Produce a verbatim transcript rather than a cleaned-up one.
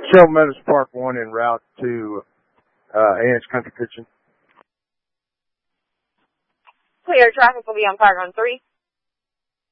Shell Meadows Park one en route to uh, Ann's Country Kitchen. Clear, traffic will be on Fire on three.